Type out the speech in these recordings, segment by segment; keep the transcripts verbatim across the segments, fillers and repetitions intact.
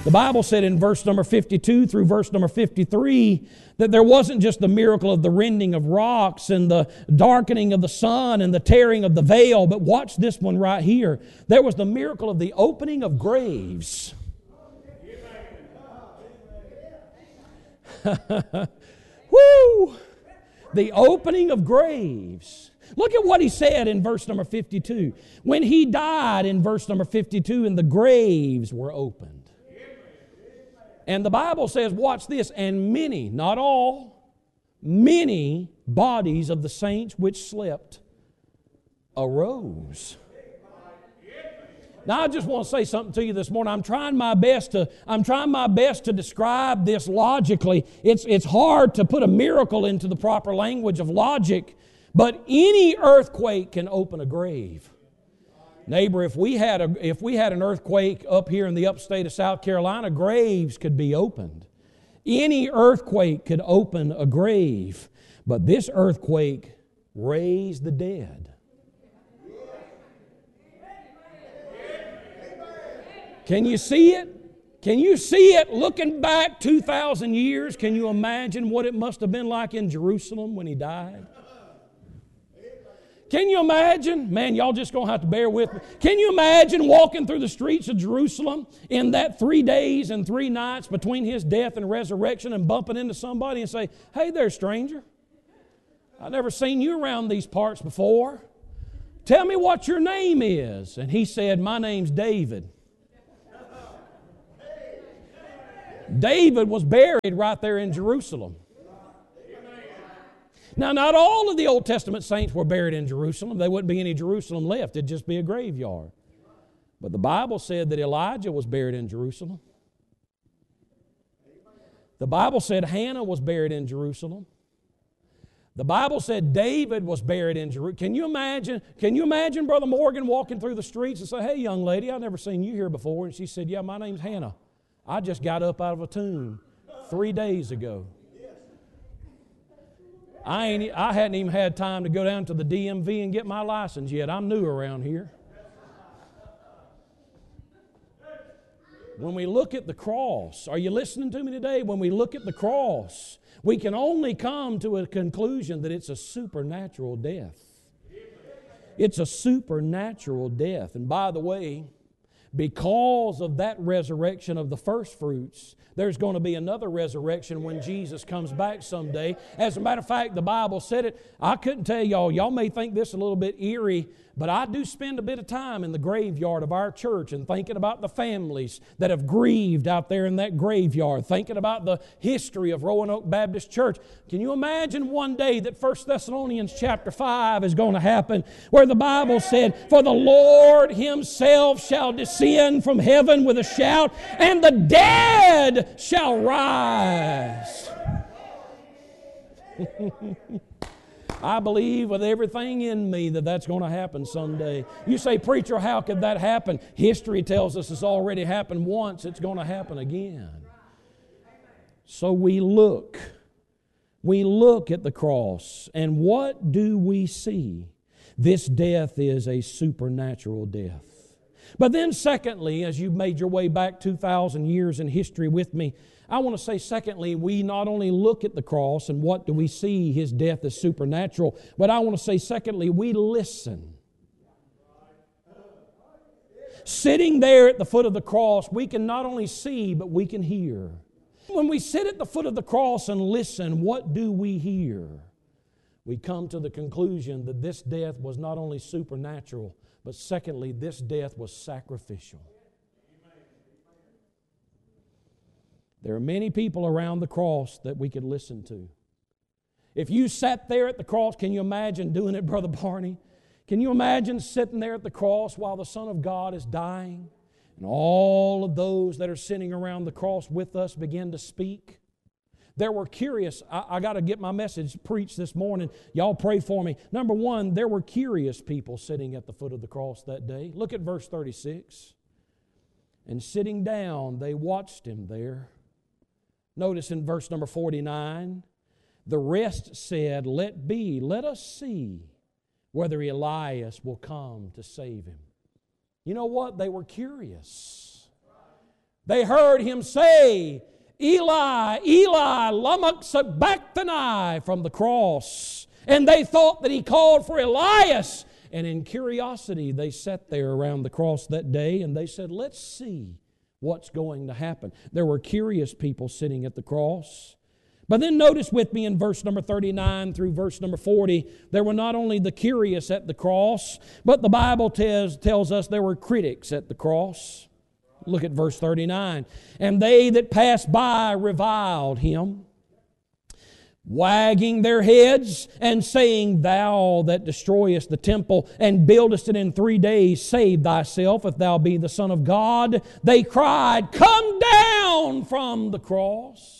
The Bible said in verse number fifty-two through verse number fifty-three that there wasn't just the miracle of the rending of rocks and the darkening of the sun and the tearing of the veil, but watch this one right here. There was the miracle of the opening of graves. Woo! The opening of graves. Look at what he said in verse number fifty-two. When he died in verse number fifty-two, and the graves were opened. And the Bible says, watch this, and many, not all, many bodies of the saints which slept arose. Now I just want to say something to you this morning. I'm trying my best to I'm trying my best to describe this logically. It's it's hard to put a miracle into the proper language of logic, but any earthquake can open a grave. Neighbor, if we had a if we had an earthquake up here in the upstate of South Carolina, graves could be opened. Any earthquake could open a grave, but this earthquake raised the dead. Can you see it? Can you see it looking back two thousand years? Can you imagine what it must have been like in Jerusalem when he died? Can you imagine? Man, y'all just going to have to bear with me. Can you imagine walking through the streets of Jerusalem in that three days and three nights between his death and resurrection and bumping into somebody and say, hey there, stranger. I've never seen you around these parts before. Tell me what your name is. And he said, my name's David. David was buried right there in Jerusalem. Now, not all of the Old Testament saints were buried in Jerusalem. There wouldn't be any Jerusalem left. It'd just be a graveyard. But the Bible said that Elijah was buried in Jerusalem. The Bible said Hannah was buried in Jerusalem. The Bible said David was buried in Jerusalem. Can you imagine, can you imagine Brother Morgan walking through the streets and say, hey, young lady, I've never seen you here before. And she said, yeah, my name's Hannah. I just got up out of a tomb three days ago. I ain't. I hadn't even had time to go down to the D M V and get my license yet. I'm new around here. When we look at the cross, are you listening to me today? When we look at the cross, we can only come to a conclusion that it's a supernatural death. It's a supernatural death. And by the way, because of that resurrection of the first fruits, there's going to be another resurrection when Jesus comes back someday. As a matter of fact, the Bible said it. I couldn't tell y'all. Y'all may think this a little bit eerie, but I do spend a bit of time in the graveyard of our church and thinking about the families that have grieved out there in that graveyard, thinking about the history of Roanoke Baptist Church. Can you imagine one day that First Thessalonians chapter five is going to happen, where the Bible said, for the Lord Himself shall descend from heaven with a shout, and the dead shall rise. I believe with everything in me that that's going to happen someday. You say, preacher, how could that happen? History tells us it's already happened once. It's going to happen again. So we look. We look at the cross, and what do we see? This death is a supernatural death. But then secondly, as you've made your way back two thousand years in history with me, I want to say secondly, we not only look at the cross and what do we see, His death is supernatural, but I want to say secondly, we listen. Sitting there at the foot of the cross, we can not only see, but we can hear. When we sit at the foot of the cross and listen, what do we hear? We come to the conclusion that this death was not only supernatural, but secondly, this death was sacrificial. There are many people around the cross that we could listen to. If you sat there at the cross, can you imagine doing it, Brother Barney? Can you imagine sitting there at the cross while the Son of God is dying? And all of those that are sitting around the cross with us begin to speak. There were curious, I, I got to get my message preached this morning. Y'all pray for me. Number one, there were curious people sitting at the foot of the cross that day. Look at verse thirty-six. And sitting down, they watched Him there. Notice in verse number forty-nine, the rest said, let be, let us see whether Elias will come to save him. You know what? They were curious. They heard him say, Eli, Eli, lama sabachthani, from the cross. And they thought that he called for Elias. And in curiosity, they sat there around the cross that day and they said, let's see what's going to happen. There were curious people sitting at the cross. But then notice with me in verse number thirty-nine through verse number forty, there were not only the curious at the cross, but the Bible tells, tells us there were critics at the cross. Look at verse thirty-nine. And they that passed by reviled him, wagging their heads and saying, Thou that destroyest the temple and buildest it in three days, save thyself if thou be the Son of God. They cried, Come down from the cross.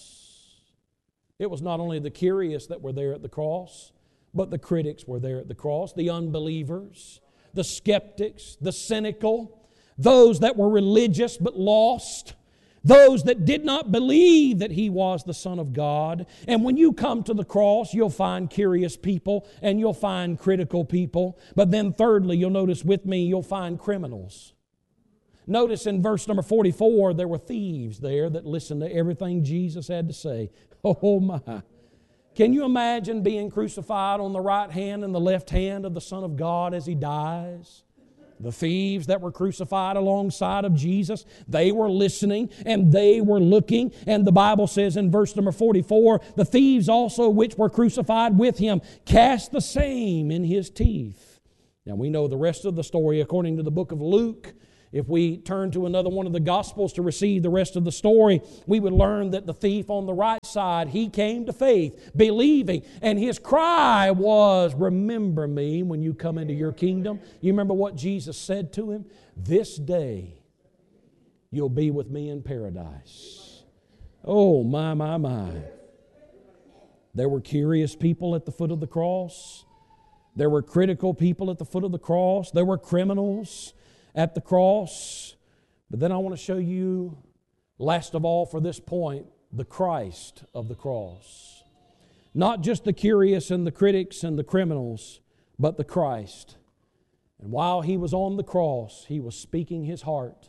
It was not only the curious that were there at the cross, but the critics were there at the cross, the unbelievers, the skeptics, the cynical, those that were religious but lost, those that did not believe that He was the Son of God. And when you come to the cross, you'll find curious people and you'll find critical people. But then thirdly, you'll notice with me, you'll find criminals. Notice in verse number forty-four, there were thieves there that listened to everything Jesus had to say. Oh my. Can you imagine being crucified on the right hand and the left hand of the Son of God as He dies? The thieves that were crucified alongside of Jesus, they were listening and they were looking. And the Bible says in verse number forty-four, the thieves also which were crucified with Him cast the same in His teeth. Now we know the rest of the story according to the book of Luke. If we turn to another one of the Gospels to receive the rest of the story, we would learn that the thief on the right side, he came to faith, believing, and his cry was, Remember me when you come into your kingdom. You remember what Jesus said to him? This day you'll be with me in paradise. Oh, my, my, my. There were curious people at the foot of the cross. There were critical people at the foot of the cross. There were criminals at the cross. But then I want to show you, last of all for this point, the Christ of the cross. Not just the curious and the critics and the criminals, but the Christ. And while He was on the cross, He was speaking His heart.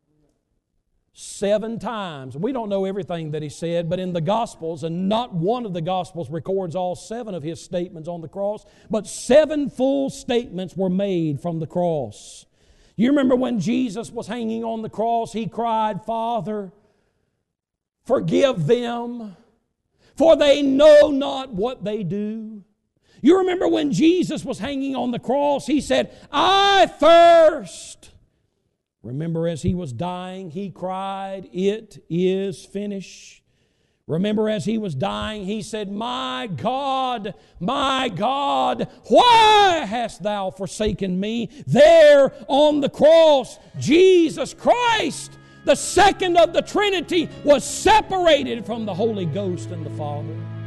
Seven times. We don't know everything that He said, but in the Gospels, and not one of the Gospels records all seven of His statements on the cross, but seven full statements were made from the cross. You remember when Jesus was hanging on the cross, He cried, Father, forgive them, for they know not what they do. You remember when Jesus was hanging on the cross, He said, I thirst. Remember as He was dying, He cried, It is finished. Remember as He was dying, He said, My God, my God, why hast Thou forsaken me? There on the cross, Jesus Christ, the second of the Trinity, was separated from the Holy Ghost and the Father.